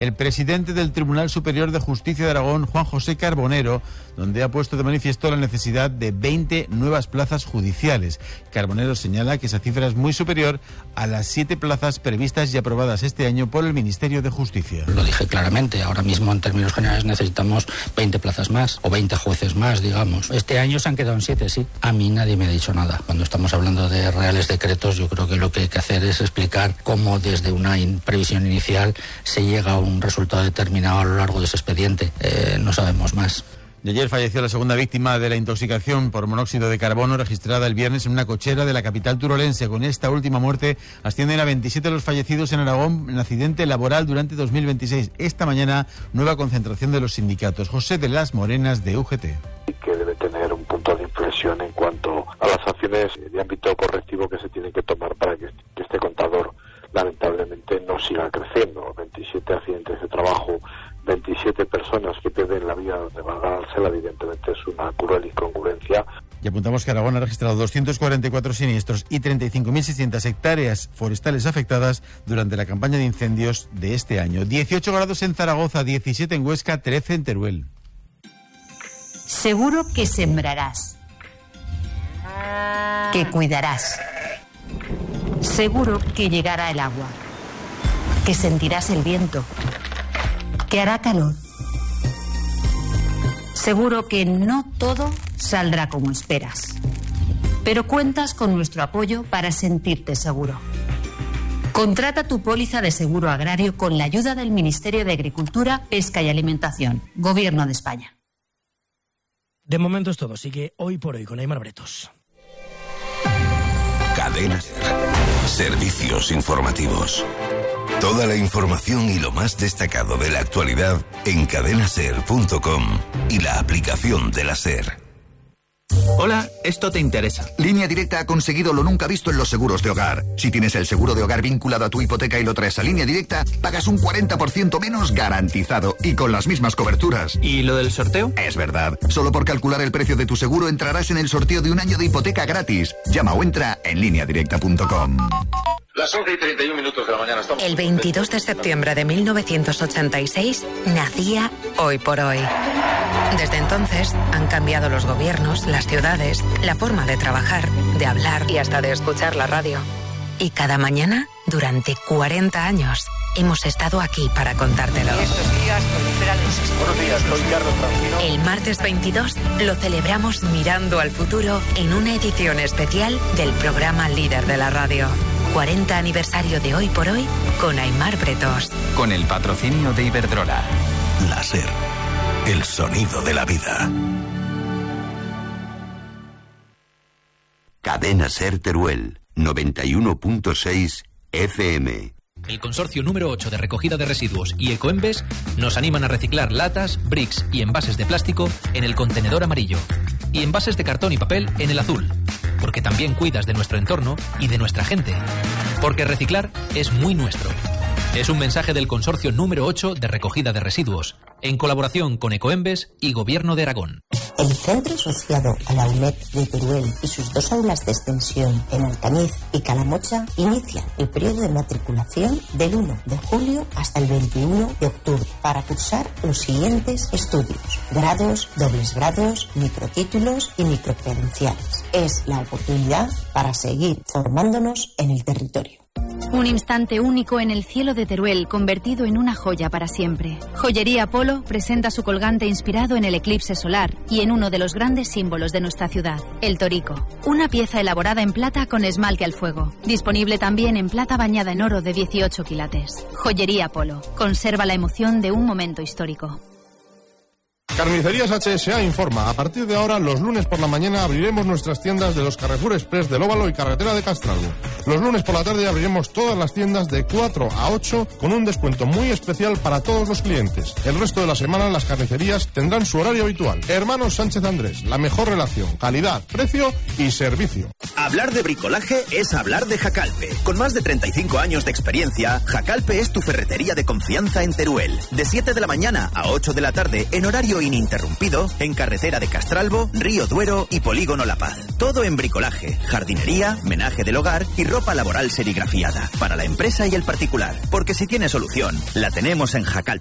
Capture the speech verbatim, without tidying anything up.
el presidente del Tribunal Superior de Justicia de Aragón, Juan José Carbonero, donde ha puesto de manifiesto la necesidad de veinte nuevas plazas judiciales. Carbonero señala que esa cifra es muy superior a las siete plazas previstas y aprobadas este año por el Ministerio de Justicia. Lo dije claramente, ahora mismo en términos generales necesitamos veinte plazas más, o veinte jueces más, digamos. Este año se han quedado en siete, sí. A mí nadie me ha dicho nada. Cuando estamos hablando de reales decretos, yo creo que lo que hay que hacer es explicar cómo desde una in- previsión inicial se llega a un un resultado determinado a lo largo de ese expediente. Eh, no sabemos más. Y ayer falleció la segunda víctima de la intoxicación por monóxido de carbono registrada el viernes en una cochera de la capital turolense. Con esta última muerte ascienden a veintisiete los fallecidos en Aragón en accidente laboral durante dos mil veintiséis. Esta mañana, nueva concentración de los sindicatos. José de las Morenas, de U G T. Que debe tener un punto de inflexión en cuanto a las acciones de ámbito correctivo que se tienen que tomar para que este contador lamentablemente no siga creciendo. veintisiete accidentes de trabajo, veintisiete personas que pierden la vida de valgársela, evidentemente es una cruel incongruencia. Y apuntamos que Aragón ha registrado doscientos cuarenta y cuatro siniestros y treinta y cinco mil seiscientas hectáreas forestales afectadas durante la campaña de incendios de este año. dieciocho grados en Zaragoza, diecisiete en Huesca, trece en Teruel. Seguro que sembrarás, que cuidarás. Seguro que llegará el agua, que sentirás el viento, que hará calor. Seguro que no todo saldrá como esperas, pero cuentas con nuestro apoyo para sentirte seguro. Contrata tu póliza de seguro agrario con la ayuda del Ministerio de Agricultura, Pesca y Alimentación, Gobierno de España. De momento es todo, sigue Hoy por Hoy con Aimar Bretos. Cadena Ser. Servicios informativos. Toda la información y lo más destacado de la actualidad en cadena ser punto com y la aplicación de la SER. Hola, esto te interesa. Línea Directa ha conseguido lo nunca visto en los seguros de hogar. Si tienes el seguro de hogar vinculado a tu hipoteca y lo traes a Línea Directa, pagas un cuarenta por ciento menos garantizado y con las mismas coberturas. ¿Y lo del sorteo? Es verdad. Solo por calcular el precio de tu seguro entrarás en el sorteo de un año de hipoteca gratis. Llama o entra en línea directa punto com. Las once y treinta y un minutos de la mañana estamos... El veintidós de septiembre de mil novecientos ochenta y seis nacía Hoy por Hoy. Desde entonces han cambiado los gobiernos, las ciudades, la forma de trabajar, de hablar y hasta de escuchar la radio. Y cada mañana, durante cuarenta años, hemos estado aquí para contártelo. Y estos días proliferan los... Buenos días, soy Carlos Francino. El martes veintidós lo celebramos mirando al futuro en una edición especial del programa líder de la radio. cuarenta aniversario de Hoy por Hoy con Aimar Bretos. Con el patrocinio de Iberdrola. La SER. El sonido de la vida. Cadena Ser Teruel, noventa y uno punto seis F M. El consorcio número ocho de recogida de residuos y Ecoembes nos animan a reciclar latas, bricks y envases de plástico en el contenedor amarillo y envases de cartón y papel en el azul, porque también cuidas de nuestro entorno y de nuestra gente, porque reciclar es muy nuestro. Es un mensaje del consorcio número ocho de recogida de residuos, en colaboración con Ecoembes y Gobierno de Aragón. El centro asociado a la U M E D de Teruel y sus dos aulas de extensión en Alcañiz y Calamocha inician el periodo de matriculación del uno de julio hasta el veintiuno de octubre para cursar los siguientes estudios: grados, dobles grados, microtítulos y microcredenciales. Es la oportunidad para seguir formándonos en el territorio. Un instante único en el cielo de Teruel, convertido en una joya para siempre. Joyería Polo presenta su colgante inspirado en el eclipse solar y en uno de los grandes símbolos de nuestra ciudad, el torico. Una pieza elaborada en plata con esmalte al fuego. Disponible también en plata bañada en oro de dieciocho quilates. Joyería Polo. Conserva la emoción de un momento histórico. Carnicerías H S A informa. A partir de ahora, los lunes por la mañana abriremos nuestras tiendas de los Carrefour Express del Óvalo y Carretera de Castralgo. Los lunes por la tarde abriremos todas las tiendas de cuatro a ocho con un descuento muy especial para todos los clientes. El resto de la semana las carnicerías tendrán su horario habitual. Hermanos Sánchez Andrés, la mejor relación, calidad, precio y servicio. Hablar de bricolaje es hablar de Jacalpe. Con más de treinta y cinco años de experiencia, Jacalpe es tu ferretería de confianza en Teruel. De siete de la mañana a ocho de la tarde en horario ininterrumpido en carretera de Castralbo, Río Duero y Polígono La Paz. Todo en bricolaje, jardinería, menaje del hogar y ropa laboral serigrafiada para la empresa y el particular. Porque si tiene solución, la tenemos en Jacal.